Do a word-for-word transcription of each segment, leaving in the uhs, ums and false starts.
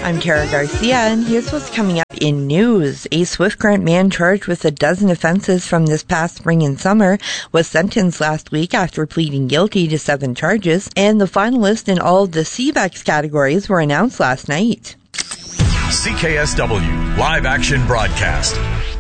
I'm Kara Garcia, and here's what's coming up in news. A Swift Current man charged with a dozen offenses from this past spring and summer was sentenced last week after pleading guilty to seven charges, and the finalists in all of the C BEX categories were announced last night. C K S W Live Action Broadcast.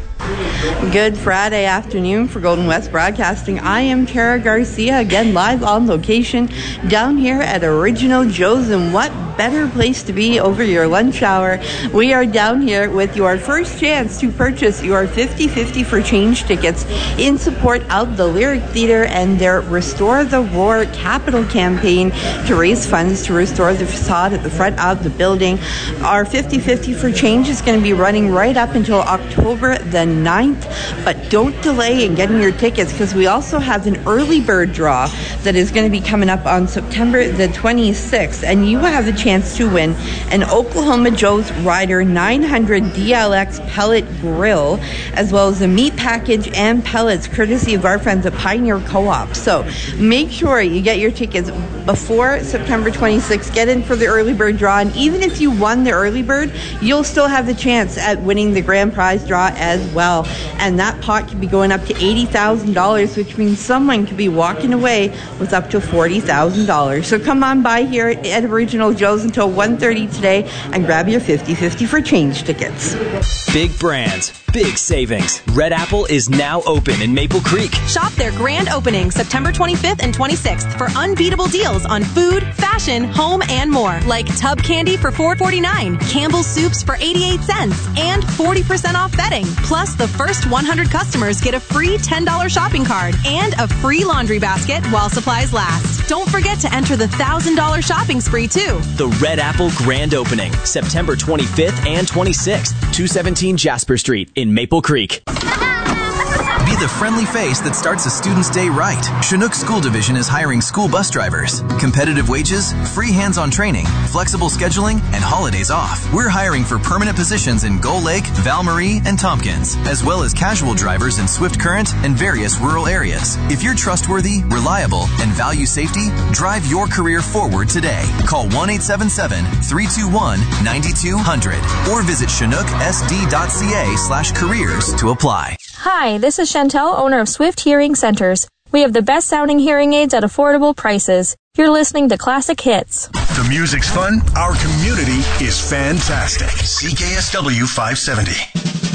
Good Friday afternoon for Golden West Broadcasting. I am Kara Garcia, again live on location down here at Original Joe's, and what better place to be over your lunch hour. We are down here with your first chance to purchase your fifty fifty for change tickets in support of the Lyric Theater and their Restore the Roar capital campaign to raise funds to restore the facade at the front of the building. Our fifty fifty for change is going to be running right up until October the ninth, but don't delay in getting your tickets, because we also have an early bird draw that is going to be coming up on September the twenty-sixth, and you have a chance to win an Oklahoma Joe's Rider nine hundred D L X pellet grill, as well as a meat package and pellets courtesy of our friends at Pioneer Co-op. So make sure you get your tickets before September twenty-sixth. Get in for the early bird draw, and even if you won the early bird, you'll still have the chance at winning the grand prize draw as well. And that pot could be going up to eighty thousand dollars, which means someone could be walking away with up to forty thousand dollars. So come on by here at Original Joe's until one thirty today and grab your fifty fifty for change tickets. Big brands, big savings. Red Apple is now open in Maple Creek. Shop their grand opening September twenty-fifth and twenty-sixth for unbeatable deals on food, fashion, home, and more. Like tub candy for four forty-nine, Campbell's soups for eighty-eight cents, and forty percent off bedding. Plus, the first one hundred customers get a free ten dollars shopping card and a free laundry basket while supplies last. Don't forget to enter the one thousand dollars shopping spree, too. The Red Apple grand opening, September twenty-fifth and twenty-sixth, two seventeen Jasper Street in Maple Creek. Be the friendly face that starts a student's day right. Chinook School Division is hiring school bus drivers. Competitive wages, free hands-on training, flexible scheduling, and holidays off. We're hiring for permanent positions in Gull Lake, Val Marie, and Tompkins, as well as casual drivers in Swift Current and various rural areas. If you're trustworthy, reliable, and value safety, drive your career forward today. Call one eight seven seven, three two one, nine two zero zero or visit chinook s d dot c a slash careers to apply. Hi, this is Chantel, owner of Swift Hearing Centers. We have the best sounding hearing aids at affordable prices. You're listening to Classic Hits. The music's fun. Our community is fantastic. C K S W five seventy.